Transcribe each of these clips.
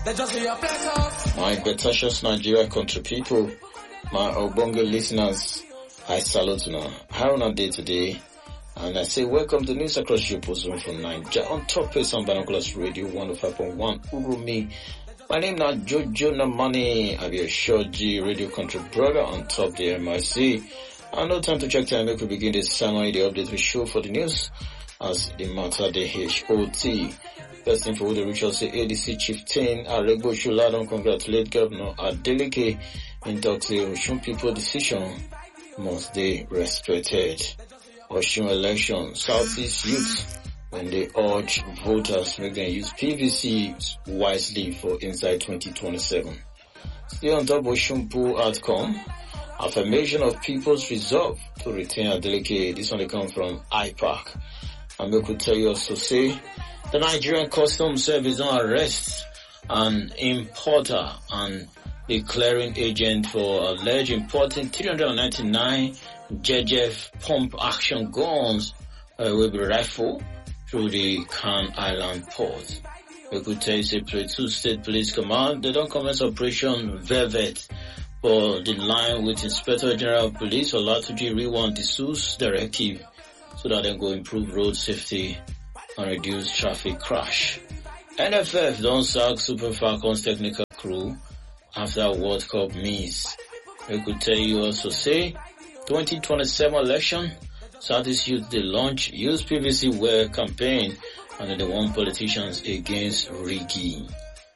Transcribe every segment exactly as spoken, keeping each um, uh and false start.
My Betashos Nigeria country people, my Obongo listeners, I salute you now. How on a day today? And I say welcome to News Across your Zone from Nigeria on top place on Binoculars Radio one oh five point one Urumi. My name is Jojo Namani. I be a short G radio country brother on top the M I C. And no time to check time. We could begin this summary, the update we show for the news as the matter the H O T. First info the Richard say A D C Chieftain Arego Shuladon congratulate Governor Adeleke in talks the Oshun people decision must they respected. Oshun election, Southeast youth when they urge voters make them use P V C wisely for inside twenty twenty-seven. Still on top Oshunpu outcome, affirmation of people's resolve to retain Adeleke. This one they come from I PAC. And we could tell you also say the Nigerian Customs Service on arrest an importer and the clearing agent for alleged importing three hundred ninety-nine J J F pump action guns uh, with a rifle through the Khan Island port. We could tell you say Plateau State Police Command, they don't commence Operation Velvet for the line with Inspector General of Police Olatuji Riwan Disu's directive so that they go improve road safety and reduce traffic crash. N F F don't sack Super Falcons technical crew after World Cup miss. We could tell you also say twenty twenty-seven election, Southeast Youth they launch Use P V C Wear campaign and they want politicians against rigging.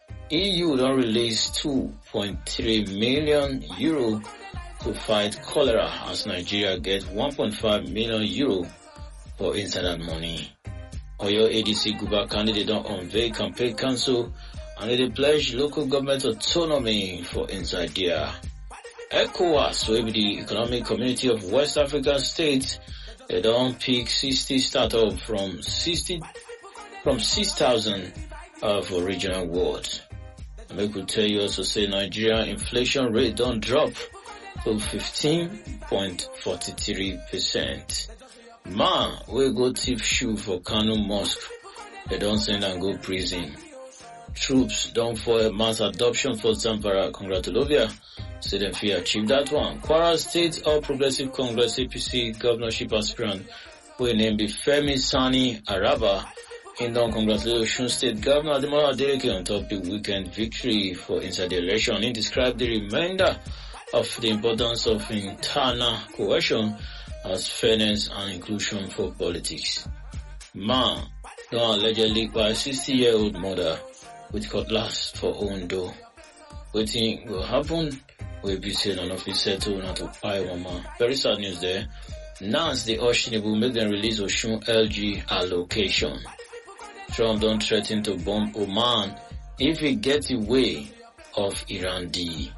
E U don't release two point three million euro to fight cholera as Nigeria gets one point five million euro for incident money. Oyo A D C Guba candidate don't unveil campaign council and they pledge local government autonomy for inside there. ECOWAS, will be the Economic Community of West African States, they don't pick sixty startup from sixty from six thousand uh, for regional awards. And we could tell you also say Nigeria inflation rate don't drop to fifteen point four three percent. Man, we go thief shoe for Kano Mosque. They don't send and go prison. Troops don't for mass adoption for Zamfara. Congratulations. Say them fear achieve that one. Kwara State All Progressive Congress A P C governorship aspirant who named be Femi Sani Araba. In don congratulate Osun State Governor Ademola Adeleke on top the weekend victory for inside the election. He described the remainder of the importance of internal cohesion as fairness and inclusion for politics. Man, don allegedly by a sixty-year-old mother with cutlass for Ondo. Waiting will happen. Will be said on office settle not to buy one man. Very sad news there. Now the Oshinibu will make them release Oshun L G allocation. Trump don't threaten to bomb Oman if he gets away of Iran D.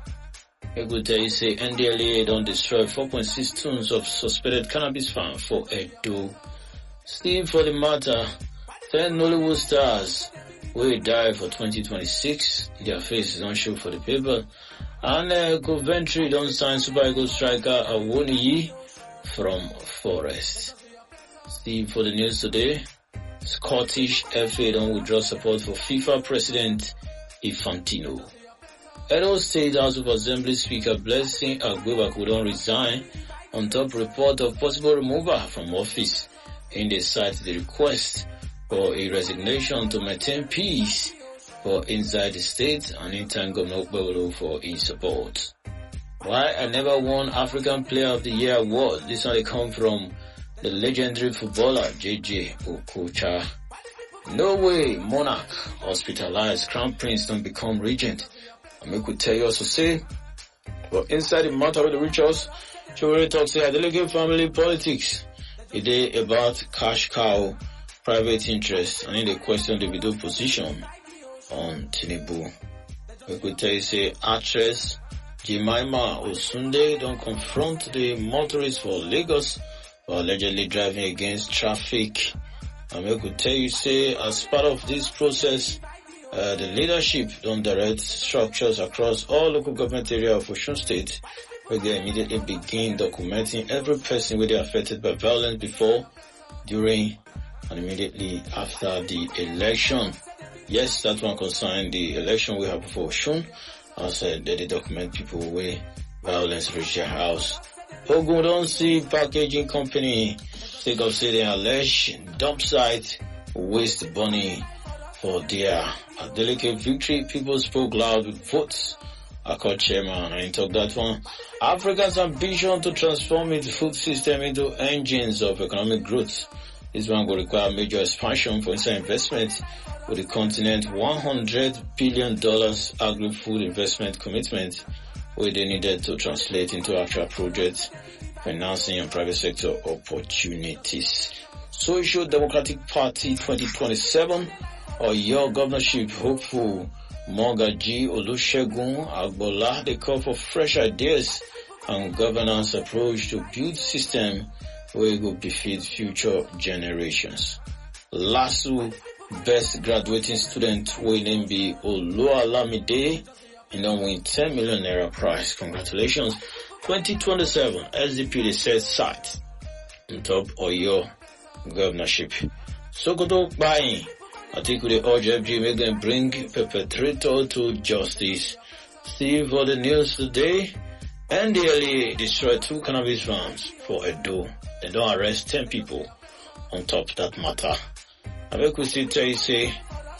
A good day say N D L E A don't destroy four point six tons of suspected cannabis farm for Edo. Still for the matter, ten Nollywood stars will die for twenty twenty-six. Their faces don't show for the paper. And uh, Coventry don't sign Super Eagles striker Awoniyi from Forest. Still for the news today, Scottish F A don't withdraw support for FIFA President Infantino. Edo State House of Assembly Speaker Blessing Agbebaku don't resign on top report of possible removal from office. In the cite the request for a resignation to maintain peace for inside the state and in time Governor Okpebolo for his support. Why I never won African Player of the Year award? This one come from the legendary footballer J J Okocha. No way Monarch hospitalized Crown Prince don't become regent. And we could tell you also say, well, inside the matter of the rituals, she already talks about delegate family politics. It is about cash cow, private interest, and in the question the video position on Tinubu. We could tell you say, actress Jemima Osunde don't confront the motorists for Lagos for allegedly driving against traffic. And we could tell you say, as part of this process, Uh, the leadership don't direct structures across all local government areas of Osun State, where they immediately begin documenting every person where they are affected by violence before, during, and immediately after the election. Yes, that one concerned the election we have for Osun. As uh, they document people where violence reach their house. Ogun don't see packaging company take of say they allege dump site waste money for their delicate victory. People spoke loud with votes. I called chairman and talk that one. Africa's ambition to transform its food system into engines of economic growth. This one will require major expansion for inside investment with the continent one hundred billion dollars agri-food investment commitment where they needed to translate into actual projects, financing and private sector opportunities. Social Democratic Party twenty twenty-seven or your governorship hopeful Mogaji Olusegun Agbola, they call for fresh ideas and governance approach to build system where it will befit future generations. Lasu best graduating student will name be Oluwalamide and then win ten million naira prize. Congratulations. twenty twenty-seven S D P they set sight on top of your governorship. Sokoto buying. I think we urge F G make them bring perpetrator to justice. See for the news today. N D L E destroyed two cannabis farms for Edo. They don't arrest ten people on top of that matter. I make we still tell you say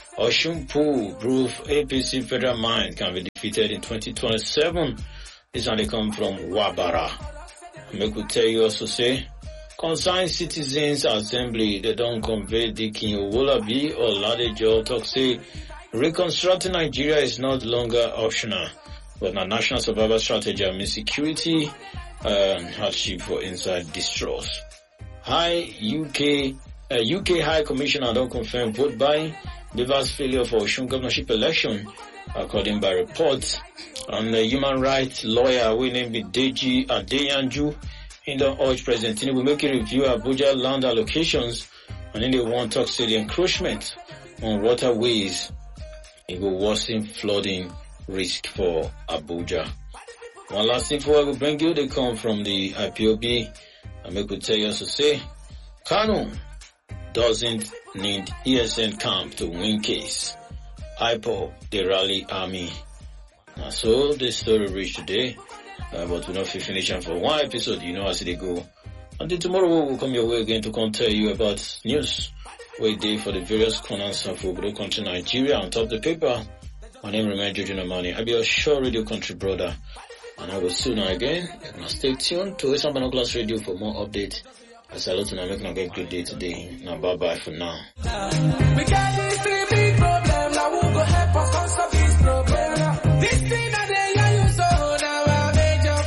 Oshunpu proof A P C federal mind can be defeated in twenty twenty-seven. This one they come from Wabara. I make we tell you also say concerned citizens assembly they don't convey the King Owolabi or Ladejo talk say reconstructing Nigeria is not longer optional but a national survival strategy and security and hardship for inside distrust. High U K uh, U K High Commissioner don't confirm vote buying Beaver's failure for Osun governorship election according by reports. And the human rights lawyer we name be Deji Adeyanju in the urge President Tinubu make a review of Abuja land allocations and then they want to talk to the encroachment on waterways. It will worsen flooding risk for Abuja. One last thing before I will bring you, they come from the I P O B. I make we tell you also say, Kanu doesn't need E S N camp to win case. I P O B, the rally army. Now, so this story reached today, uh, but we'll not finish it for one episode, you know as they go. Until tomorrow we'll come your way again to come tell you about news where they for the various corners of Obodo country Nigeria on top of the paper. My name remains Jojo Namani. I'll be a sure radio country brother. And I will soon again. Now stay tuned to Eastern Binoculars Radio for more updates. I salute and I make a great day today. Now bye bye for now. We got this big problem. Now who go help us solve this problem? This thing that they use so now a major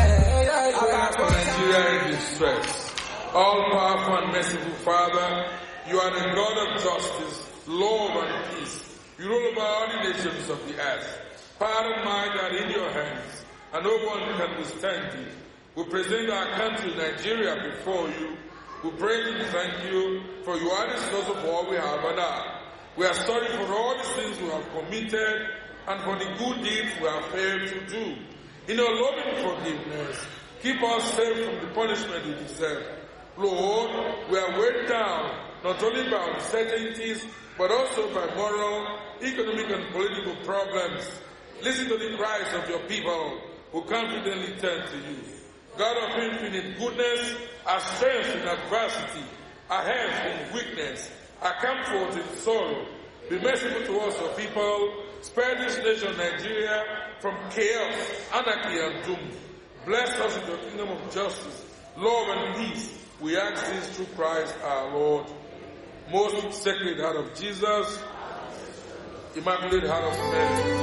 problem. Nigeria in distress. All powerful and merciful Father, you are the God of justice, love and peace. You rule over all the nations of the earth. Power and might are in your hands, and no one can withstand you. We present our country, Nigeria, before you. We praise and thank you, for you are the source of all we have and are. We are sorry for all the sins we have committed, and for the good deeds we have failed to do. In your loving forgiveness, keep us safe from the punishment we deserve. Lord, we are weighed down, not only by uncertainties, but also by moral, economic, and political problems. Listen to the cries of your people who confidently turn to you. God of infinite goodness, our strength in adversity, our health in weakness, our comfort in sorrow. Be merciful to us, your people. Spare this nation, Nigeria, from chaos, anarchy, and doom. Bless us with your kingdom of justice, love, and peace. We ask this through Christ our Lord. Most Sacred Heart of Jesus, Immaculate Heart of Mary.